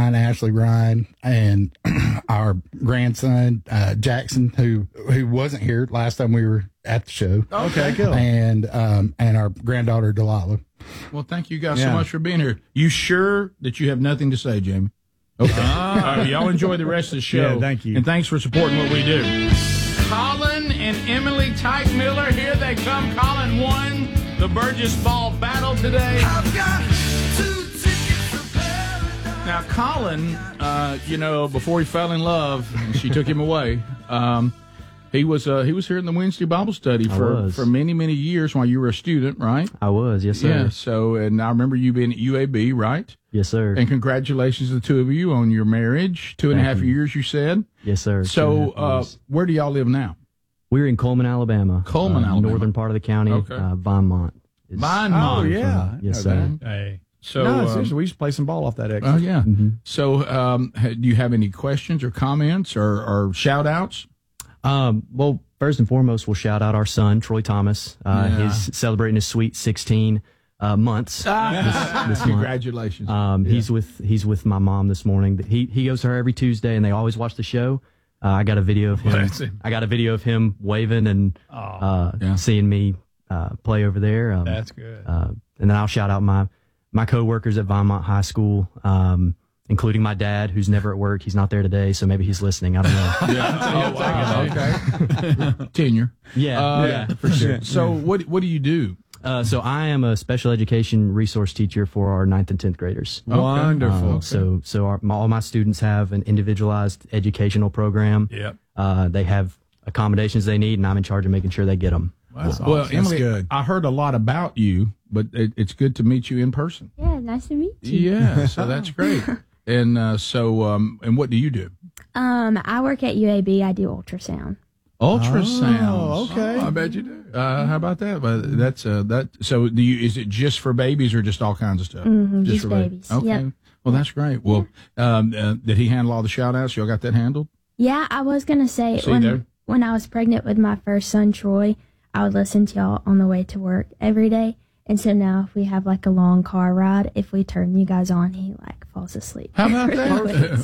Ryan, Ashley Ryan, and our grandson, Jackson, who wasn't here last time we were at the show. Okay, cool. And our granddaughter, Delilah. Well, thank you guys so much for being here. You sure that you have nothing to say, Jamie? Okay. All right, y'all enjoy the rest of the show. Yeah, thank you. And thanks for supporting what we do. Colin and Emily Tyke Miller, here they come. Colin won the Burgess Ball battle today. I've got 2 tickets to paradise. Now, Colin, before he fell in love, and she took him away, he was here in the Wednesday Bible study for many, many years while you were a student, right? I was, yes, sir. Yeah, so, and I remember you being at UAB, right? Yes, sir. And congratulations to the two of you on your marriage. 2.5 years, you said? Yes, sir. So, where do y'all live now? We're in Coleman, Alabama. Alabama. Northern part of the county. Okay. Vinemont. Vinemont. Oh, yeah. Yes, sir. Hey. So, No, seriously, we used to play some ball off that exit. Oh, yeah. Mm-hmm. So, do you have any questions or comments or shout-outs? Well, first and foremost, we'll shout out our son, Troy Thomas. He's celebrating his sweet 16 months this month. Congratulations. He's with my mom this morning. He goes to her every Tuesday, and they always watch the show. I got a video of him. I got a video of him waving and seeing me play over there. That's good. And then I'll shout out my coworkers at Vinemont High School, including my dad, who's never at work. He's not there today, so maybe he's listening. I don't know. Okay. Tenure. Yeah, for sure. So what do you do? So I am a special education resource teacher for our 9th and 10th graders. Wonderful. So all my students have an individualized educational program. Yep. They have accommodations they need, and I'm in charge of making sure they get them. Well, Emily, I heard a lot about you, but it's good to meet you in person. Yeah, nice to meet you. Yeah, so that's great. And and what do you do? I work at UAB. I do ultrasound. Ultrasounds. Oh, okay. I bet you do. How about that? But that's that. So, do you? Is it just for babies or just all kinds of stuff? Just for babies. Okay. Yep. Well, that's great. Well, did he handle all the shout outs? Y'all got that handled? Yeah, I was gonna say when I was pregnant with my first son, Troy, I would listen to y'all on the way to work every day. And so now if we have like a long car ride, if we turn you guys on, he like falls asleep. How about that?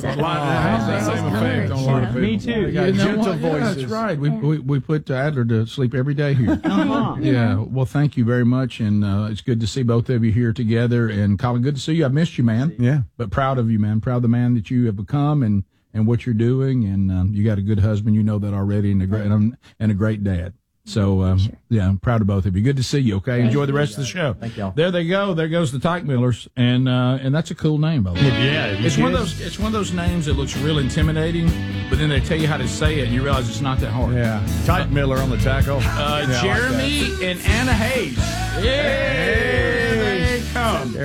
Me too. Gentle voices. That's right. We put Adler to sleep every day here. Yeah. Well, thank you very much, and it's good to see both of you here together. And Colin, good to see you. I missed you, man. Yeah. But proud of you, man. Proud of the man that you have become, and what you're doing. And you got a good husband. You know that already, and a great dad. So, yeah, I'm proud of both of you. Good to see you, okay? Enjoy the rest of the show. Thank y'all. There they go. There goes the Tyke Millers. And that's a cool name, by the way. Yeah. It's one of those names that looks real intimidating, but then they tell you how to say it, and you realize it's not that hard. Yeah. Tyke Miller on the tackle. Jeremy and Anna Hayes. There they come.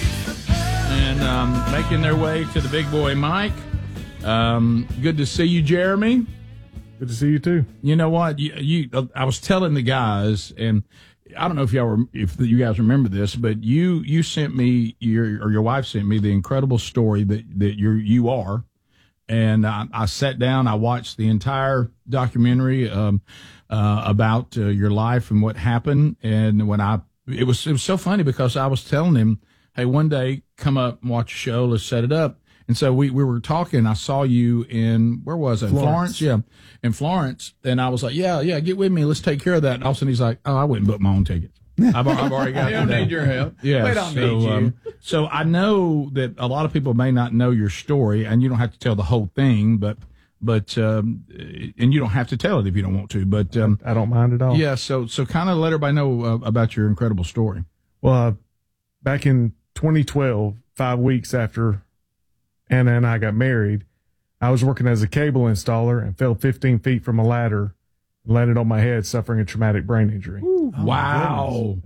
And making their way to the big boy Mike. Good to see you, Jeremy. Good to see you too. You know what? I was telling the guys, and I don't know if you guys remember this, but you sent me your wife sent me the incredible story that you are, and I sat down, I watched the entire documentary about your life and what happened, and it was so funny because I was telling him, hey, one day come up and watch a show, let's set it up. And so we were talking. I saw you in, where was it? Florence. Yeah, in Florence. And I was like, yeah, get with me. Let's take care of that. And all of a sudden he's like, oh, I wouldn't book my own tickets. I've already got. I don't need your help. Yeah, we don't need you. So I know that a lot of people may not know your story, and you don't have to tell the whole thing, but and you don't have to tell it if you don't want to. But I don't mind at all. Yeah. So kind of let everybody know about your incredible story. Well, back in 2012, 5 weeks after Anna and I got married, I was working as a cable installer and fell 15 feet from a ladder and landed on my head, suffering a traumatic brain injury. Ooh, wow.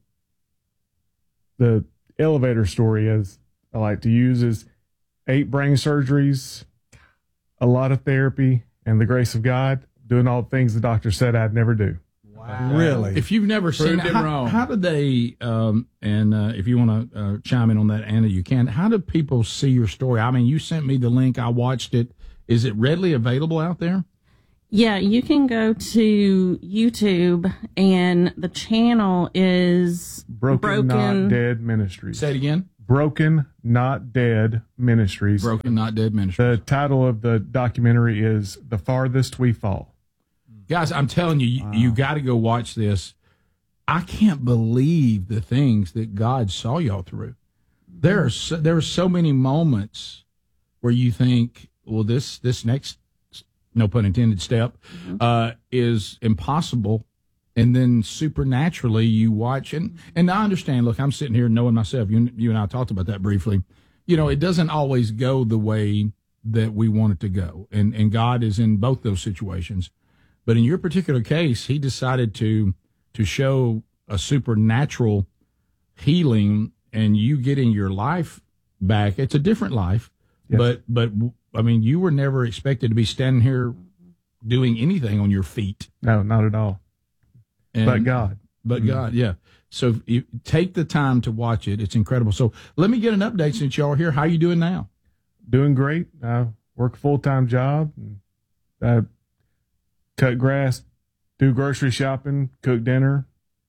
The elevator story, as I like to use, is 8 brain surgeries, a lot of therapy, and the grace of God, doing all the things the doctor said I'd never do. Wow. Really? If you've never seen it, how do they, if you want to chime in on that, Anna, you can. How do people see your story? I mean, you sent me the link. I watched it. Is it readily available out there? Yeah, you can go to YouTube, and the channel is Broken Not Dead Ministries. Say it again. Broken Not Dead Ministries. Broken Not Dead Ministries. The title of the documentary is The Farthest We Fall. Guys, I'm telling you, you got to go watch this. I can't believe the things that God saw y'all through. There are so many moments where you think, well, this next, no pun intended, step is impossible. And then supernaturally you watch, and I understand, look, I'm sitting here knowing myself, you and I talked about that briefly. You know, it doesn't always go the way that we want it to go. And God is in both those situations. But in your particular case, he decided to show a supernatural healing and you getting your life back. It's a different life, yes. But I mean, you were never expected to be standing here doing anything on your feet. No, not at all. But God. But God, yeah. So you take the time to watch it. It's incredible. So let me get an update since y'all are here. How are you doing now? Doing great. I work a full-time job. I cut grass, do grocery shopping, cook dinner.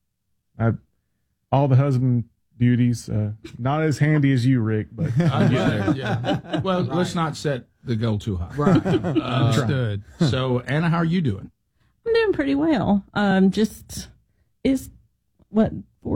All the husband duties. Not as handy as you, Rick, but I get there. Yeah. Well, let's not set the goal too high. Right. Understood. So, Anna, how are you doing? I'm doing pretty well. Just is what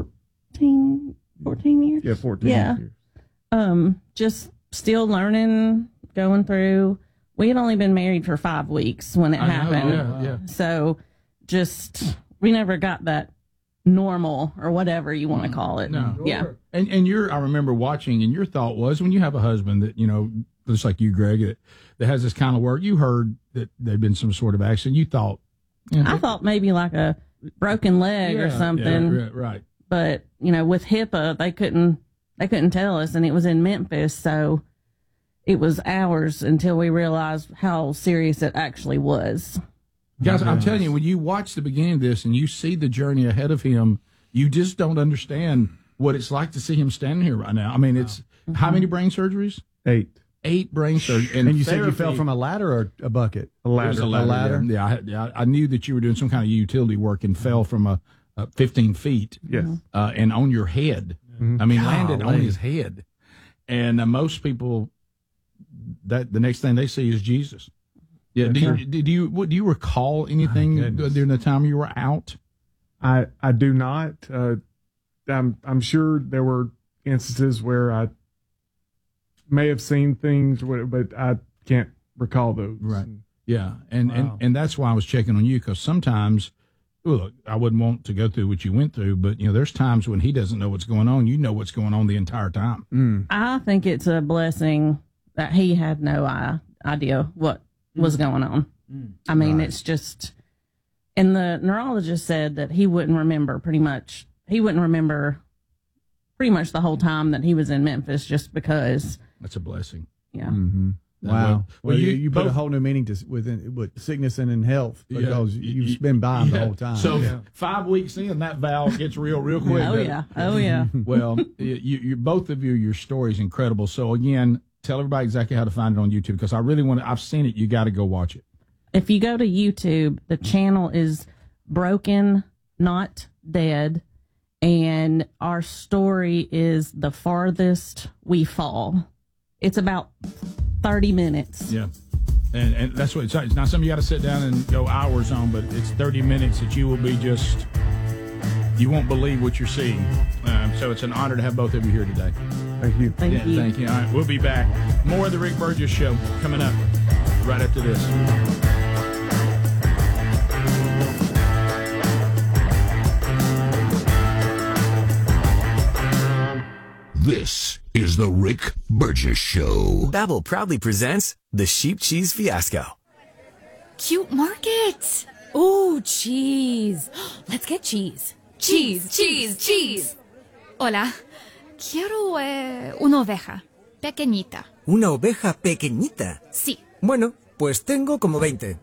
14 years? Yeah, 14 years. Just still learning, going through. We had only been married for 5 weeks when it happened. Yeah. So just we never got that normal or whatever you want to call it. No. Yeah. And I remember watching, and your thought was, when you have a husband that, you know, just like you, Greg, that has this kind of work, you heard that there'd been some sort of accident. You thought, I thought maybe like a broken leg or something. Yeah, right. But, you know, with HIPAA, they couldn't tell us, and it was in Memphis, so it was hours until we realized how serious it actually was. Guys, I'm telling you, when you watch the beginning of this and you see the journey ahead of him, you just don't understand what it's like to see him standing here right now. I mean, it's how many brain surgeries? 8. 8 brain surgeries. And you said you fell from a ladder or a bucket? A ladder. A ladder. Yeah, I knew that you were doing some kind of utility work and fell from a 15 feet. Yes. And on your head. I mean, landed on his head. And most people, that the next thing they see is Jesus. Yeah. Do you recall anything during the time you were out? I do not. I'm sure there were instances where I may have seen things, but I can't recall those. Right. Yeah. And that's why I was checking on you, because sometimes, look, I wouldn't want to go through what you went through, but, you know, there's times when he doesn't know what's going on. You know what's going on the entire time. I think it's a blessing that he had no idea what was going on. I mean, it's just, and the neurologist said that he wouldn't remember pretty much the whole time that he was in Memphis, just because. That's a blessing. Yeah. Mm-hmm. Wow. Well, you put both, a whole new meaning to with sickness and in health, because you've been by him the whole time. So 5 weeks in, that valve gets real quick. Oh yeah. Well, you both of you, your story is incredible. So again, tell everybody exactly how to find it on YouTube, because I really want to. I've seen it. You got to go watch it. If you go to YouTube, the channel is Broken Not Dead, and our story is The Farthest We Fall. It's about 30 minutes. Yeah. And that's what it's not something you got to sit down and go hours on, but it's 30 minutes that you will be just, you won't believe what you're seeing. So it's an honor to have both of you here today. Thank you. Thank you. Thank you. All right, we'll be back. More of the Rick Burgess Show coming up right after this. This is the Rick Burgess Show. Babbel proudly presents the Sheep Cheese Fiasco. Cute market. Ooh, cheese. Let's get cheese. Cheese. Hola. Quiero una oveja. Pequeñita. ¿Una oveja pequeñita? Sí. Bueno, pues tengo como 20.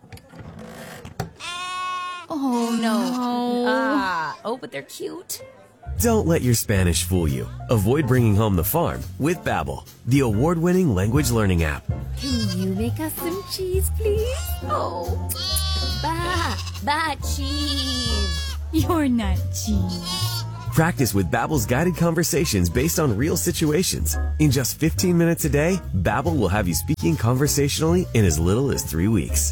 Oh, no. Oh, but they're cute. Don't let your Spanish fool you. Avoid bringing home the farm with Babbel, the award-winning language learning app. Can you make us some cheese, please? Oh. Ba cheese. You're not cheese. Practice with Babbel's guided conversations based on real situations. In just 15 minutes a day, Babbel will have you speaking conversationally in as little as 3 weeks.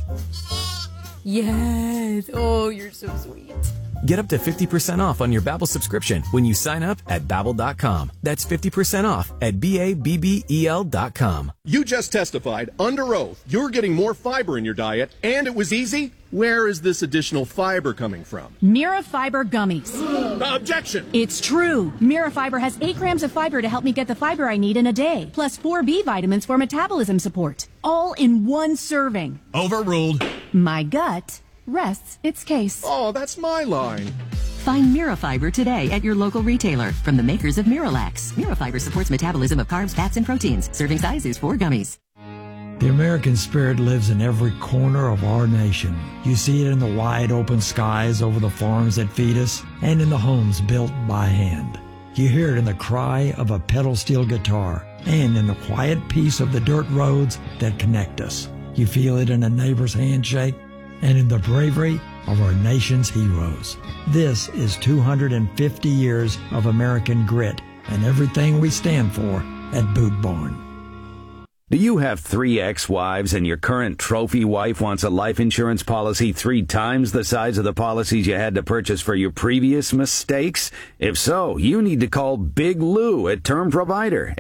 Yes. Oh, you're so sweet. Get up to 50% off on your Babbel subscription when you sign up at Babbel.com. That's 50% off at BABBEL.com. You just testified under oath you're getting more fiber in your diet, and it was easy? Where is this additional fiber coming from? Mirafiber gummies. Objection! It's true. Mirafiber has 8 grams of fiber to help me get the fiber I need in a day, plus 4 B vitamins for metabolism support. All in one serving. Overruled. My gut rests its case. Oh, that's my line. Find Mirafiber today at your local retailer from the makers of Miralax. Mirafiber supports metabolism of carbs, fats, and proteins. Serving size is 4 gummies. The American spirit lives in every corner of our nation. You see it in the wide open skies over the farms that feed us and in the homes built by hand. You hear it in the cry of a pedal steel guitar and in the quiet peace of the dirt roads that connect us. You feel it in a neighbor's handshake and in the bravery of our nation's heroes. This is 250 years of American grit and everything we stand for at Boot Barn. Do you have 3 ex-wives and your current trophy wife wants a life insurance policy 3 times the size of the policies you had to purchase for your previous mistakes? If so, you need to call Big Lou at Term Provider,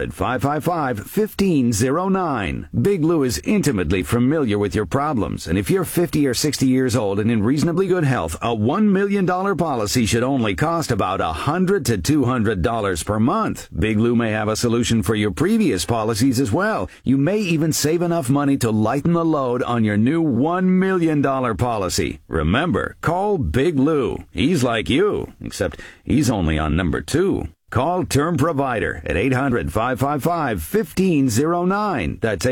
800-555-1509. Big Lou is intimately familiar with your problems, and if you're 50 or 60 years old and in reasonably good health, a $1 million policy should only cost about $100 to $200 per month. Big Lou may have a solution for your previous policies as well. You may even save enough money to lighten the load on your new $1 million policy. Remember, call Big Lou. He's like you, except he's only on number 2. Call Term Provider at 800-555-1509. That's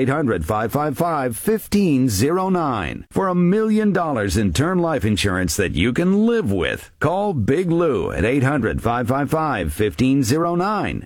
800-555-1509. For $1 million in term life insurance that you can live with. Call Big Lou at 800-555-1509.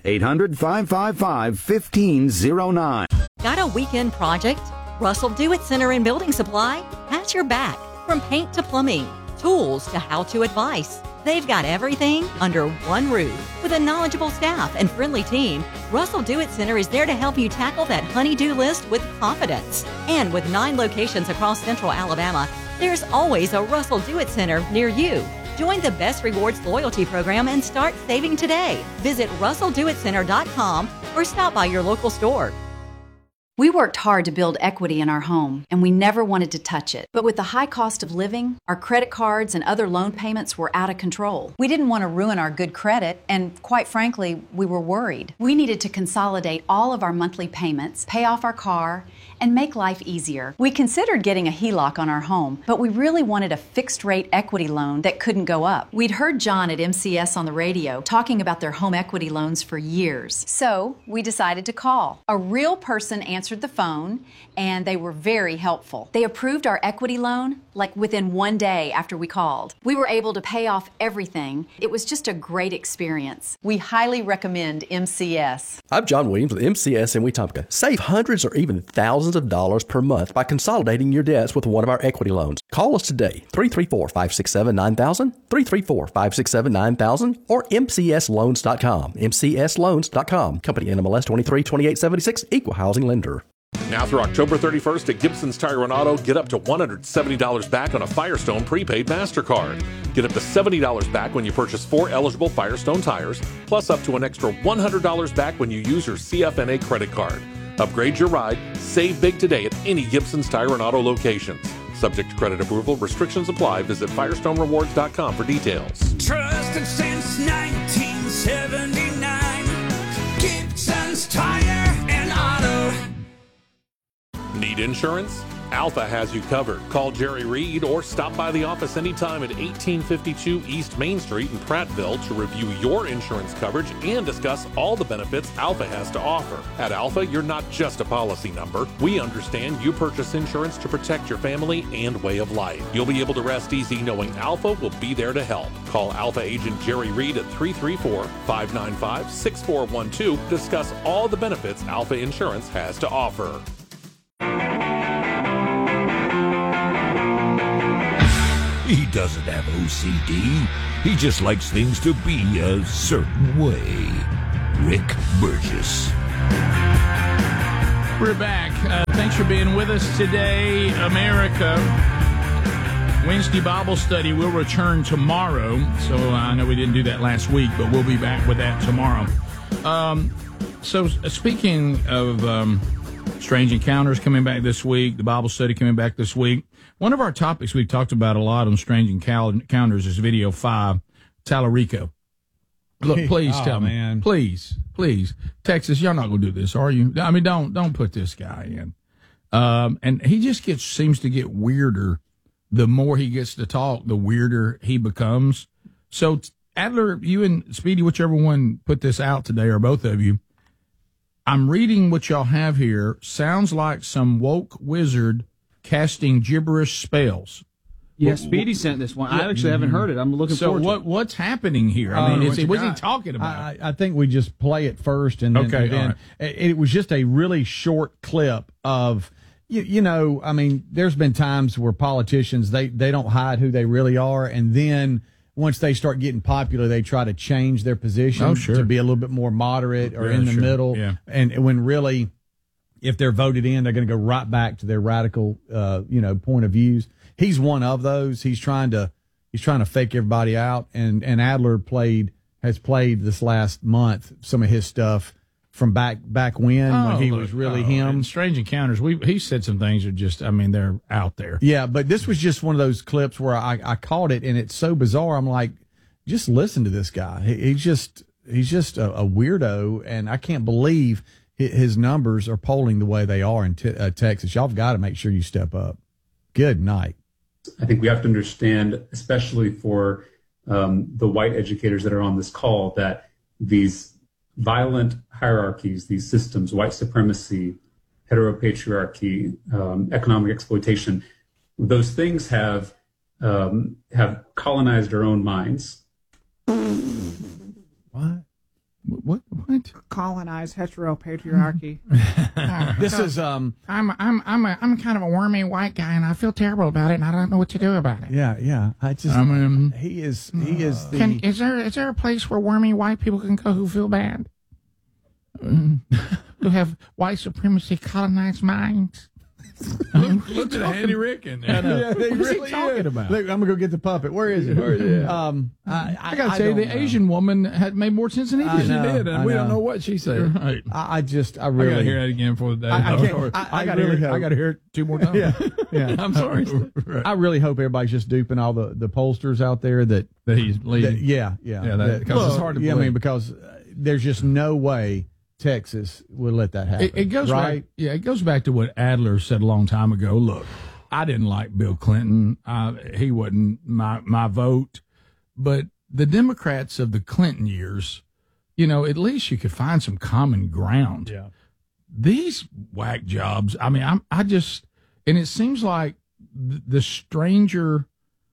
800-555-1509. Got a weekend project? Russell Do-It Center and Building Supply has your back. From paint to plumbing, tools to how-to advice. They've got everything under one roof. With a knowledgeable staff and friendly team, Russell Do-It Center is there to help you tackle that honey-do list with confidence. And with 9 locations across central Alabama, there's always a Russell Do-It Center near you. Join the Best Rewards loyalty program and start saving today. Visit RussellDoItCenter.com or stop by your local store. We worked hard to build equity in our home, and we never wanted to touch it. But with the high cost of living, our credit cards and other loan payments were out of control. We didn't want to ruin our good credit, and quite frankly, we were worried. We needed to consolidate all of our monthly payments, pay off our car, and make life easier. We considered getting a HELOC on our home, but we really wanted a fixed-rate equity loan that couldn't go up. We'd heard John at MCS on the radio talking about their home equity loans for years. So we decided to call. A real person answered the phone, and they were very helpful. They approved our equity loan like within 1 day after we called. We were able to pay off everything. It was just a great experience. We highly recommend MCS. I'm John Williams with MCS in Wetumpka. Save hundreds or even thousands of dollars per month by consolidating your debts with one of our equity loans. Call us today, 334-567-9000, 334-567-9000, or mcsloans.com, mcsloans.com. Company NMLS 232876, Equal Housing Lender. Now through October 31st at Gibson's Tire and Auto, get up to $170 back on a Firestone prepaid MasterCard. Get up to $70 back when you purchase 4 eligible Firestone tires, plus up to an extra $100 back when you use your CFNA credit card. Upgrade your ride, save big today at any Gibson's Tire and Auto locations. Subject to credit approval, restrictions apply. Visit FirestoneRewards.com for details. Trusted since 1979, Gibson's Tire and Auto. Need insurance? Alpha has you covered. Call Jerry Reed or stop by the office anytime at 1852 East Main Street in Prattville to review your insurance coverage and discuss all the benefits Alpha has to offer. At Alpha, you're not just a policy number. We understand you purchase insurance to protect your family and way of life. You'll be able to rest easy knowing Alpha will be there to help. Call Alpha agent Jerry Reed at 334-595-6412 to discuss all the benefits Alpha Insurance has to offer. He doesn't have OCD. He just likes things to be a certain way. Rick Burgess. We're back. Thanks for being with us today, America. Wednesday Bible study will return tomorrow. So I know we didn't do that last week, but we'll be back with that tomorrow. So speaking of Strange Encounters coming back this week, the Bible study coming back this week, one of our topics we've talked about a lot on Strange Encounters is video 5, Tallarico. Look, please tell me. Please. Texas, y'all not going to do this, are you? I mean, don't put this guy in. And he just seems to get weirder. The more he gets to talk, the weirder he becomes. So, Adler, you and Speedy, whichever one put this out today, or both of you, I'm reading what y'all have here. Sounds like some woke wizard casting gibberish spells. Yeah, Speedy sent this one. I actually haven't heard it. I'm looking forward to it. So what's happening here? I mean, what's he talking about? I think we just play it first, and then it was just a really short clip of, you know, I mean, there's been times where politicians, they don't hide who they really are, and then once they start getting popular, they try to change their position to be a little bit more moderate or in the middle. Yeah. And when really, if they're voted in, they're going to go right back to their radical, point of views. He's one of those. He's trying to fake everybody out. And Adler has played this last month some of his stuff from back when he was really him. In Strange Encounters, he said some things that just, I mean, they're out there. Yeah, but this was just one of those clips where I caught it, and it's so bizarre. I'm like, just listen to this guy. He's just a weirdo, and I can't believe his numbers are polling the way they are in Texas. Y'all have got to make sure you step up. Good night. I think we have to understand, especially for the white educators that are on this call, that these violent hierarchies, these systems, white supremacy, heteropatriarchy, economic exploitation, those things have colonized our own minds. What? Colonized heteropatriarchy. This is I'm kind of a wormy white guy, and I feel terrible about it, and I don't know what to do about it. Yeah. He is the. Is there a place where wormy white people can go who feel bad? Who have white supremacy colonized minds? Look at Handy Rick in there. What's he talking about? Look, I'm gonna go get the puppet. Where is it? I gotta say, the Asian woman had made more sense than he did. She did, and we don't know what she said. Right. I really gotta hear that again for the day. I gotta hear it 2 more times. Yeah. I'm sorry. I really hope everybody's just duping all the pollsters out there that he's leading. Because it's hard to believe. I mean, because there's just no way Texas would let that happen. It goes right. Back, it goes back to what Adler said a long time ago. Look, I didn't like Bill Clinton. He wasn't my vote, but the Democrats of the Clinton years, at least you could find some common ground. Yeah. These whack jobs. I mean, and it seems like the stranger.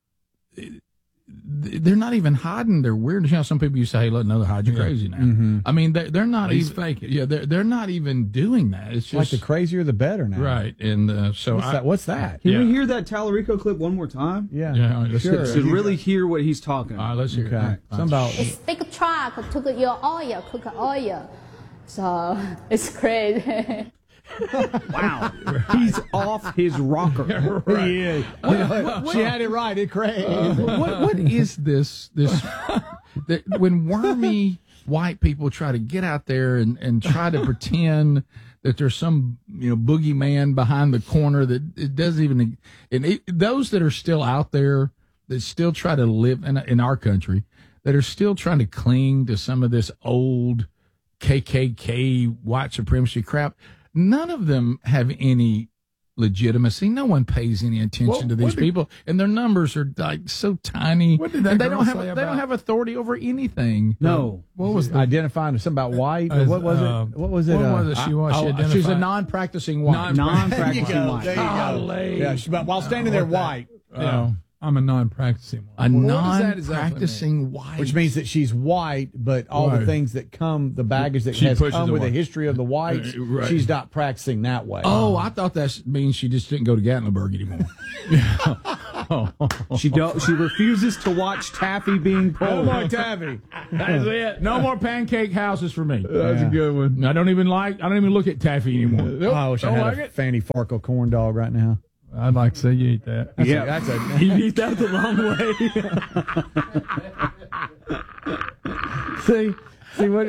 They're not even hiding their weirdness. Some people used to say, "Hey, let another hide you crazy now." Mm-hmm. I mean, they're not He's even faking. Yeah, they're not even doing that. It's just like the crazier the better now, right? And so what's that? Can we hear that Tallarico clip one more time? Yeah, sure. To really hear what he's talking about. All right, let's hear it. This big truck took your oil, cook oil, so it's crazy. Wow, he's off his rocker. Right. He is. She had it right. It's crazy. What is this? When wormy white people try to get out there and try to pretend that there's some boogeyman behind the corner that it doesn't even. Those that are still out there that still try to live in our country, that are still trying to cling to some of this old KKK white supremacy crap. None of them have any legitimacy. No one pays any attention to these people, and their numbers are like so tiny. What did they don't have authority over anything. No. What was identifying something about white? What was it? What was it? She's a non-practicing white. Non-practicing white. There you go. While standing there white. I'm a non-practicing white. A non-practicing white. Which means that she's white, but all the things that come, the baggage that has come with the history of the whites, she's not practicing that way. Oh, I thought that means she just didn't go to Gatlinburg anymore. She refuses to watch taffy being pulled. No more taffy. That's it. No more pancake houses for me. That's a good one. I don't even look at taffy anymore. I wish I had a Fanny Farkle corn dog right now. I'd like to see you eat that. You eat that the wrong See way. what?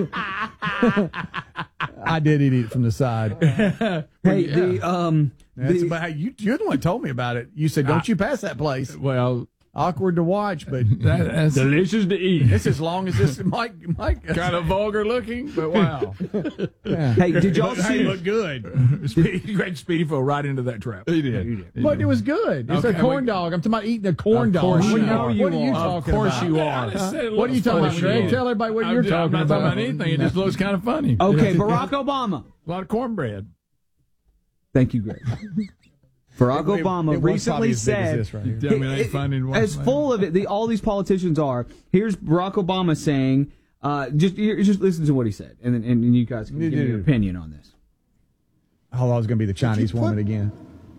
I did eat it from the side. Hey, you're the one who told me about it. You said, "Don't you pass that place." Well, awkward to watch, but that's delicious to eat. It's as long as this Mike kind of vulgar looking, but wow. Yeah. Hey, did y'all see? Look good. Speedy fell right into that trap. He did. But it was good. It's a corn dog. I'm talking about eating a corn dog. What What are you talking about? Of course you are. What are you talking about, Greg? Tell everybody what you're talking about. I'm not talking about anything. It just looks kind of funny. Okay, Barack Obama. A lot of cornbread. Thank you, Greg. Barack Obama recently said, as full of it, all these politicians are. Here's Barack Obama saying, just listen to what he said, and you guys can give me your opinion on this. Hold on, it's going to be the Chinese woman again.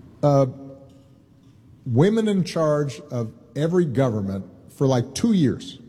Women in charge of every government for like 2 years.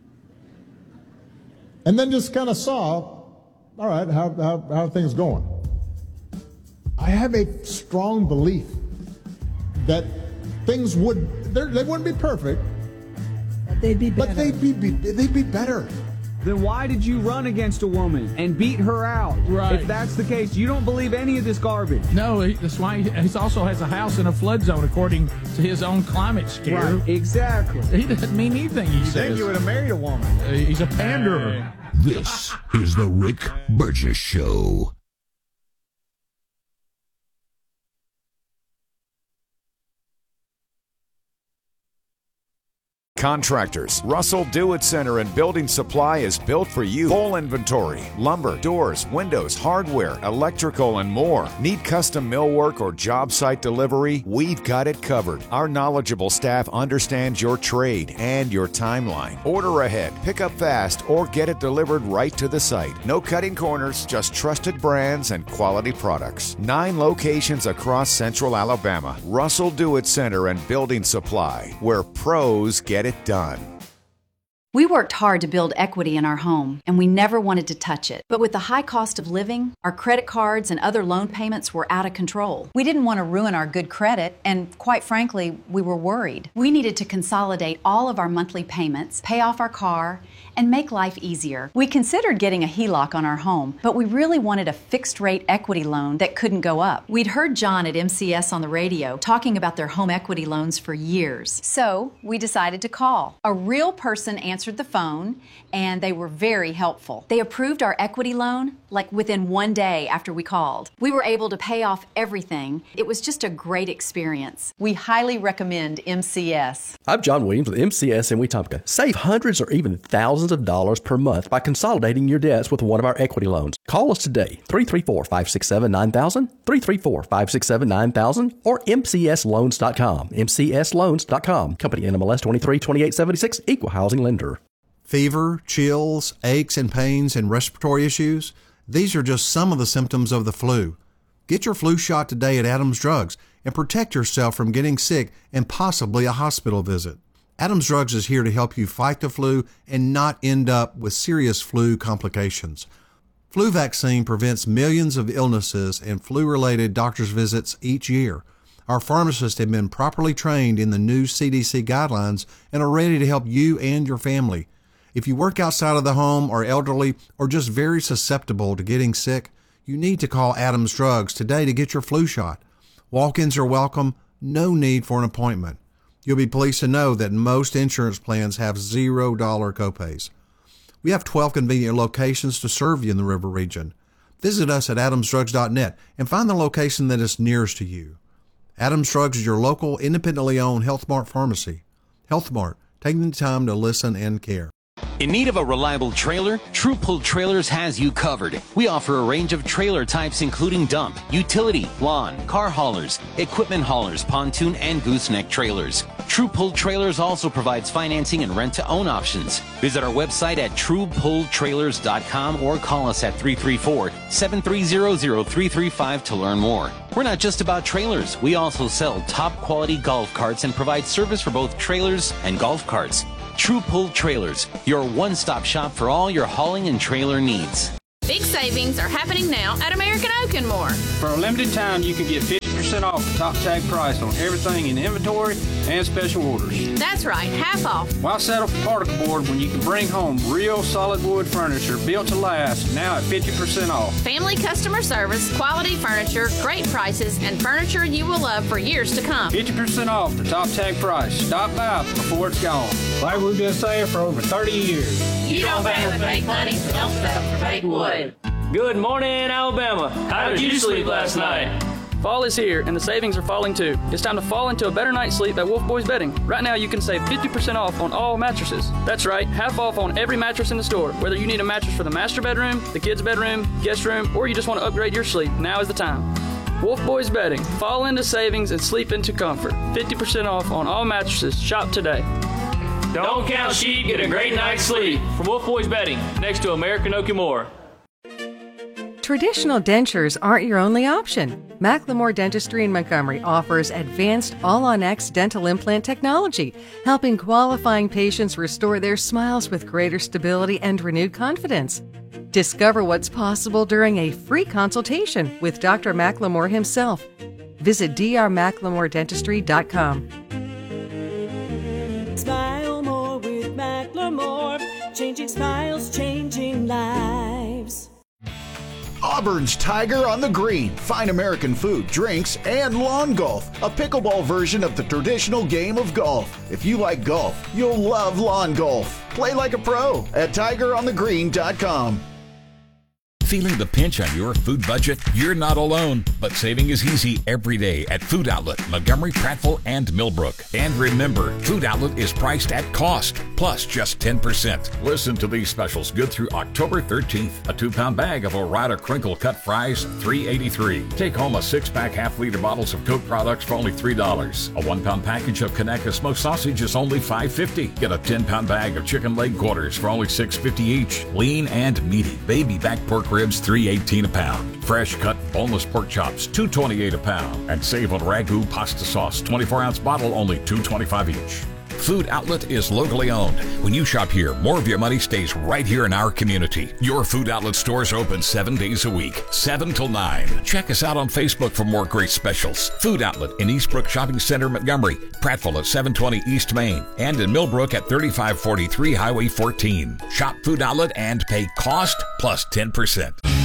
And then just kind of saw, all right, how are things going? I have a strong belief that things they wouldn't be perfect, but they'd be better. But they'd be better. Then why did you run against a woman and beat her out? Right. If that's the case, you don't believe any of this garbage. No, that's why he also has a house in a flood zone according to his own climate scare. Right, exactly. He doesn't mean anything he says. Think you would have married a woman. He's a panderer. This is the Rick Burgess Show. Contractors. Russell Do-It Center and Building Supply is built for you. Full inventory. Lumber, doors, windows, hardware, electrical, and more. Need custom millwork or job site delivery? We've got it covered. Our knowledgeable staff understands your trade and your timeline. Order ahead, pick up fast, or get it delivered right to the site. No cutting corners, just trusted brands and quality products. 9 locations across Central Alabama. Russell Do-It Center and Building Supply, where pros get it done. We worked hard to build equity in our home, and we never wanted to touch it. But with the high cost of living, our credit cards and other loan payments were out of control. We didn't want to ruin our good credit, and quite frankly, we were worried. We needed to consolidate all of our monthly payments, pay off our car, and make life easier. We considered getting a HELOC on our home, but we really wanted a fixed-rate equity loan that couldn't go up. We'd heard John at MCS on the radio talking about their home equity loans for years. So we decided to call. A real person answered the phone, and they were very helpful. They approved our equity loan like within 1 day after we called. We were able to pay off everything. It was just a great experience. We highly recommend MCS. I'm John Williams with MCS in Wetumpka. Save hundreds or even thousands of dollars per month by consolidating your debts with one of our equity loans. Call us today, 334-567-9000, 334-567-9000, or mcsloans.com. mcsloans.com. Company NMLS 232876, Equal Housing Lender. Fever, chills, aches and pains, and respiratory issues, these are just some of the symptoms of the flu. Get your flu shot today at Adams Drugs and protect yourself from getting sick and possibly a hospital visit. Adams Drugs is here to help you fight the flu and not end up with serious flu complications. Flu vaccine prevents millions of illnesses and flu-related doctor's visits each year. Our pharmacists have been properly trained in the new CDC guidelines and are ready to help you and your family. If you work outside of the home, are elderly, or just very susceptible to getting sick, you need to call Adams Drugs today to get your flu shot. Walk-ins are welcome, no need for an appointment. You'll be pleased to know that most insurance plans have $0 copays. We have 12 convenient locations to serve you in the River region. Visit us at adamsdrugs.net and find the location that is nearest to you. Adams Drugs is your local, independently owned Health Mart pharmacy. Health Mart, taking the time to listen and care. In need of a reliable trailer? True Pull Trailers has you covered. We offer a range of trailer types including dump, utility, lawn, car haulers, equipment haulers, pontoon, and gooseneck trailers. True Pull Trailers also provides financing and rent-to-own options. Visit our website at truepulltrailers.com or call us at 334-730-0335 to learn more. We're not just about trailers. We also sell top-quality golf carts and provide service for both trailers and golf carts. True Pull Trailers, your one-stop shop for all your hauling and trailer needs. Big savings are happening now at American Oak and More. For a limited time, you can get 50% off the top tag price on everything in inventory and special orders. That's right, half off. Why settle for particle board when you can bring home real solid wood furniture built to last, now at 50% off? Family customer service, quality furniture, great prices, and furniture you will love for years to come. 50% off the top tag price. Stop by before it's gone. Like we've been saying for over 30 years. You don't pay with fake money, so don't settle for fake wood. Good morning, Alabama. How did you sleep last night? Fall is here, and the savings are falling too. It's time to fall into a better night's sleep at Wolf Boys Bedding. Right now, you can save 50% off on all mattresses. That's right, half off on every mattress in the store. Whether you need a mattress for the master bedroom, the kids' bedroom, guest room, or you just want to upgrade your sleep, now is the time. Wolf Boys Bedding. Fall into savings and sleep into comfort. 50% off on all mattresses. Shop today. Don't count sheep, get a great night's sleep. From Wolf Boys Bedding, next to American Oak and More. Traditional dentures aren't your only option. Macklemore Dentistry in Montgomery offers advanced All-on-X dental implant technology, helping qualifying patients restore their smiles with greater stability and renewed confidence. Discover what's possible during a free consultation with Dr. Macklemore himself. Visit drmacklemore.dentistry.com. Smile more with Macklemore, changing smiles, changing lives. Auburn's Tiger on the Green. Fine American food, drinks, and lawn golf. A pickleball version of the traditional game of golf. If you like golf, you'll love lawn golf. Play like a pro at tigeronthegreen.com. Feeling the pinch on your food budget? You're not alone, but saving is easy every day at Food Outlet, Montgomery, Prattville, and Millbrook. And remember, Food Outlet is priced at cost, plus just 10%. Listen to these specials good through October 13th. A 2-pound bag of Ore-Ida crinkle cut fries, $3.83. Take home a 6-pack half-liter bottles of Coke products for only $3. A 1-pound package of Conecuh smoked sausage is only $5.50. Get a 10-pound bag of chicken leg quarters for only $6.50 each. Lean and meaty baby back pork ribs, $3.18 a pound. Fresh cut boneless pork chops, $2.28 a pound. And save on Ragu pasta sauce, 24-ounce bottle, only $2.25 each. Food Outlet is locally owned. When you shop here, more of your money stays right here in our community. Your Food Outlet stores are open 7 days a week, 7 till 9. Check us out on Facebook for more great specials. Food Outlet in Eastbrook Shopping Center, Montgomery, Prattville at 720 East Main, and in Millbrook at 3543 Highway 14. Shop Food Outlet and pay cost plus 10%.